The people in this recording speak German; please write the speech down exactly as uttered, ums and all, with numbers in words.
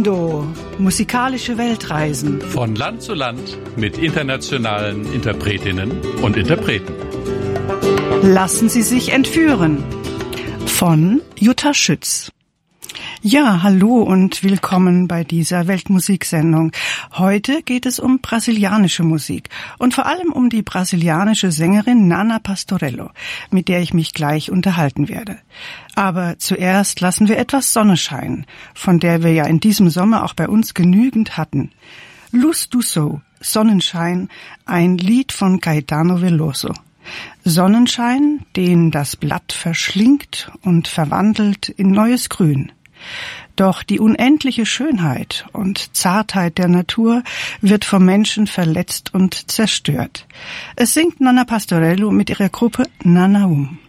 Mundo, musikalische Weltreisen. Von Land zu Land mit internationalen Interpretinnen und Interpreten. Lassen Sie sich entführen. Von Jutta Schütz. Ja, hallo und willkommen bei dieser Weltmusiksendung. Heute geht es um brasilianische Musik und vor allem um die brasilianische Sängerin Nana Pastorello, mit der ich mich gleich unterhalten werde. Aber zuerst lassen wir etwas Sonne scheinen, von der wir ja in diesem Sommer auch bei uns genügend hatten. Luz do Sol, Sonnenschein, ein Lied von Caetano Veloso. Sonnenschein, den das Blatt verschlingt und verwandelt in neues Grün. Doch die unendliche Schönheit und Zartheit der Natur wird vom Menschen verletzt und zerstört. Es singt Nana Pastorello mit ihrer Gruppe Nanaum.